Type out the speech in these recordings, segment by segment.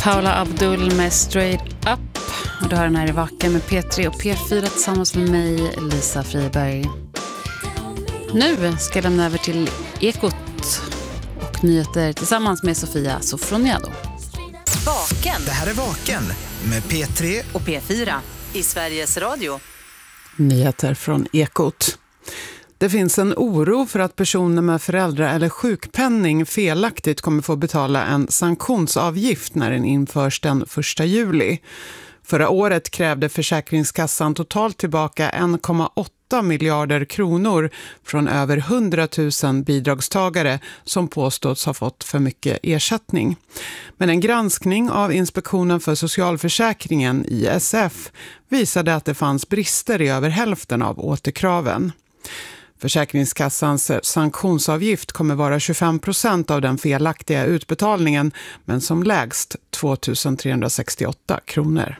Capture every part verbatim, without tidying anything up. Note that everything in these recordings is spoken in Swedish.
Paula Abdul med Straight Up. Och du har den här i Vaken med P tre och P fyra tillsammans med mig, Lisa Friberg. Nu ska jag lämna över till Ekot och nyheter tillsammans med Sofia Sofroniado. Vaken. Det här är Vaken med P tre och P fyra i Sveriges Radio. Nyheter från Ekot. Det finns en oro för att personer med föräldrar- eller sjukpenning felaktigt kommer få betala en sanktionsavgift när den införs den första juli. Förra året krävde Försäkringskassan totalt tillbaka en komma åtta miljarder kronor från över hundratusen bidragstagare som påstås ha fått för mycket ersättning. Men en granskning av Inspektionen för socialförsäkringen, I S F, visade att det fanns brister i över hälften av återkraven. Försäkringskassans sanktionsavgift kommer vara tjugofem procent av den felaktiga utbetalningen, men som lägst tvåtusen trehundrasextioåtta kronor.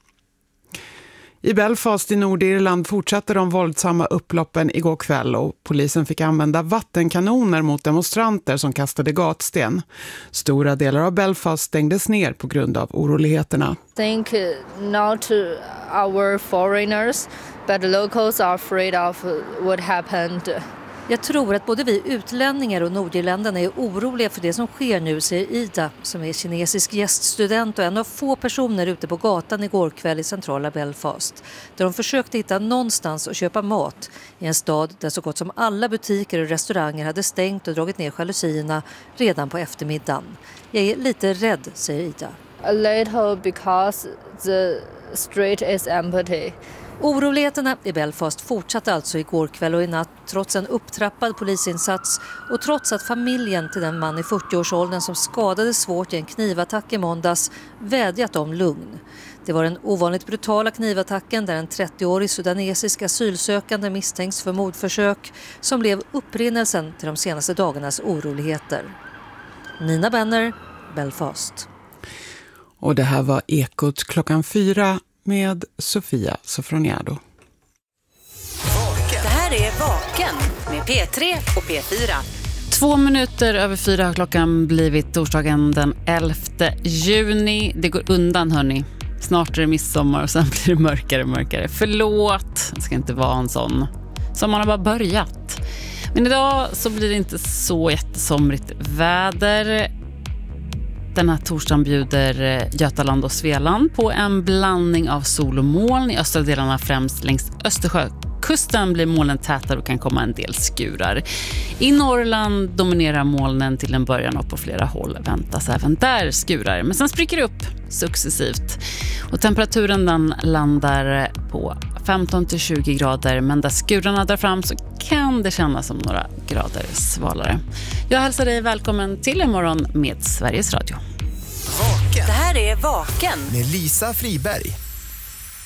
I Belfast i Nordirland fortsatte de våldsamma upploppen igår kväll och polisen fick använda vattenkanoner mot demonstranter som kastade gatsten. Stora delar av Belfast stängdes ner på grund av oroligheterna. Think not our foreigners, but the locals are afraid of what happened. Jag tror att både vi utlänningar och nordirländarna är oroliga för det som sker nu, säger Ida, som är kinesisk gäststudent och en av få personer ute på gatan igår kväll i centrala Belfast, där de försökte hitta någonstans att köpa mat i en stad där så gott som alla butiker och restauranger hade stängt och dragit ner jalusierna redan på eftermiddagen. Jag är lite rädd, säger Ida. A little because the street is empty. Oroligheterna i Belfast fortsatte alltså igår kväll och i natt trots en upptrappad polisinsats och trots att familjen till den man i fyrtioårsåldern som skadades svårt i en knivattack i måndags vädjat om lugn. Det var den ovanligt brutala knivattacken där en trettioårig sudanesisk asylsökande misstänks för mordförsök som blev upprinnelsen till de senaste dagarnas oroligheter. Nina Benner, Belfast. Och det här var Ekot klockan fyra med Sofia Sofroniado. Det här är Vaken med P tre och P fyra. Två minuter över fyra har klockan blivit torsdagen den elfte juni. Det går undan, hörni. Snart är det midsommar och sen blir det mörkare och mörkare. Förlåt, det ska inte vara en sån. Sommaren har bara börjat. Men idag så blir det inte så jättesomrigt väder. Den här torsdagen bjuder Götaland och Svealand på en blandning av sol och moln. I östra delarna, främst längs Östersjökusten, blir molnen tätare och kan komma en del skurar. I Norrland dominerar molnen till en början och på flera håll väntas även där skurar. Men sen spricker det upp successivt. Och temperaturen den landar på femton till tjugo grader, men där skurarna drar fram så kan det kännas som några grader svalare. Jag hälsar dig välkommen till imorgon med Sveriges Radio. Vaken. Det här är Vaken med Lisa Friberg.